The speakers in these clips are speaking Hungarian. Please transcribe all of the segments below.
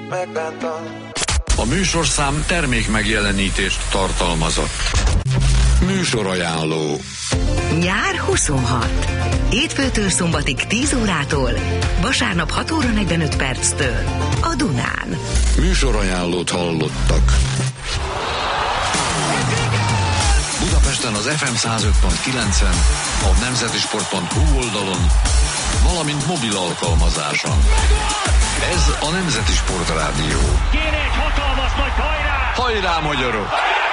A műsorszám termék megjelenítést tartalmazott. Műsorajánló. Nyár 26. Hétfőtől szombatig 10 órától, vasárnap 6 óra 45 perctől a Dunán. Műsorajánlót hallottak. Budapesten az FM 105.9-en, a nemzetisport.hu oldalon, valamint mobil alkalmazáson. Ez a Nemzeti Sport Rádió. Kéne egy hatalmas nagy hajrá! Hajrá, magyarok!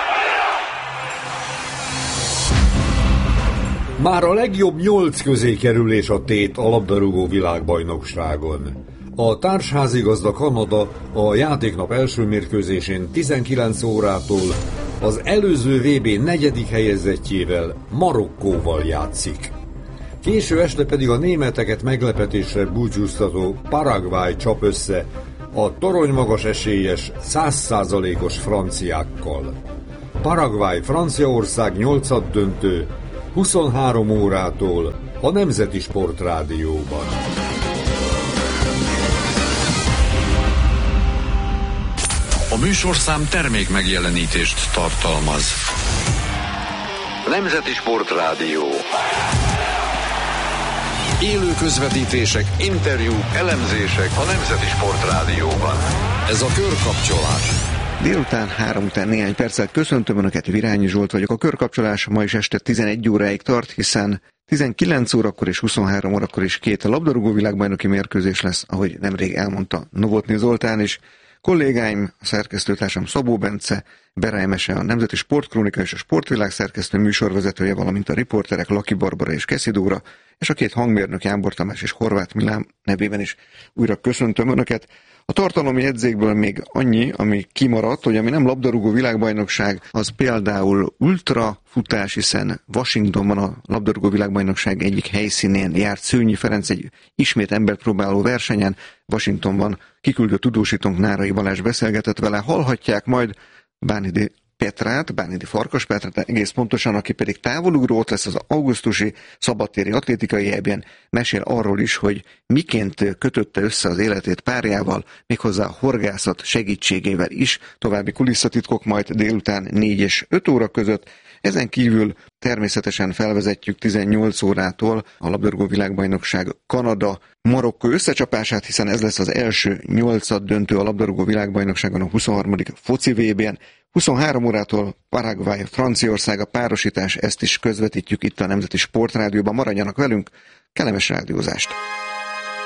Már a legjobb 8 közé kerülés a tét a labdarúgó világbajnokságon. A társházigazda Kanada a játéknap első mérkőzésén 19 órától az előző VB 4. helyezettjével, Marokkóval játszik. Késő este pedig a németeket meglepetésre búcsúztató Paraguay csap össze a toronymagas esélyes 100%-os franciákkal. Paraguay Franciaország 8. döntő 23 órától a Nemzeti Sport Rádióban. A műsorszám termék megjelenítést tartalmaz. Nemzeti Sport Rádió. Élő közvetítések, interjúk, elemzések a Nemzeti Sport Rádióban. Ez a körkapcsolás. Délután 3 után néhány perccel köszöntöm Önöket, Virányi Zsolt vagyok. A körkapcsolás ma is este 11 óráig tart, hiszen 19 órakor és 23 órakor is 2 labdarúgó világbajnoki mérkőzés lesz, ahogy nemrég elmondta Novotny Zoltán is. Kollégáim, a szerkesztőtársam Szabó Bence, Berály Mese, a Nemzeti Sportkrónika és a Sportvilág szerkesztő műsorvezetője, valamint a riporterek Laki Barbara és Keszi Dóra, és a 2 hangmérnök Jámbor Tamás és Horváth Milán nevében is újra köszöntöm Önöket. A tartalmi jegyzékből még annyi, ami kimaradt, hogy ami nem labdarúgó világbajnokság, az például ultrafutás, hiszen Washingtonban a labdarúgó világbajnokság egyik helyszínén járt Szőnyi Ferenc egy ismét embert próbáló versenyen. Washingtonban kiküldött tudósítónk Nárai Balázs beszélgetett vele. Hallhatják majd Bánhidi Farkas Petrát egész pontosan, aki pedig távolugró, ott lesz az augusztusi szabadtéri atlétikai EB-n, mesél arról is, hogy miként kötötte össze az életét párjával, méghozzá a horgászat segítségével is. További kulisszatitkok majd délután 4 és 5 óra között. Ezen kívül természetesen felvezetjük 18 órától a labdarúgó világbajnokság Kanada-Marokkó összecsapását, hiszen ez lesz az első 8. döntő a labdarúgó világbajnokságon, a 23. foci VB-n. 23 órától Paraguay, Franciaország a párosítás, ezt is közvetítjük itt a Nemzeti Sportrádióban. Maradjanak velünk, kellemes rádiózást!